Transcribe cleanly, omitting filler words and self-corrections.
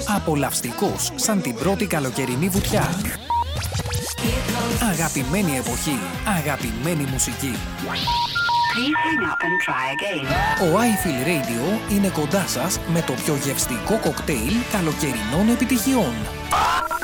Απολαυστικός σαν την πρώτη καλοκαιρινή βουτιά. Αγαπημένη εποχή, αγαπημένη μουσική. Ο iFeel Radio είναι κοντά σας με το πιο γευστικό κοκτέιλ καλοκαιρινών επιτυχιών.